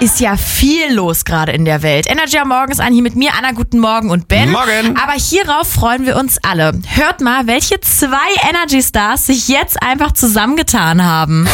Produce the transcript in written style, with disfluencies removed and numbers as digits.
ist ja viel los gerade in der Welt. Energy am Morgen ist an, hier mit mir, Anna, guten Morgen und Ben. Morgen. Aber hierauf freuen wir uns alle. Hört mal, welche 2 Energy Stars sich jetzt einfach zusammengetan haben.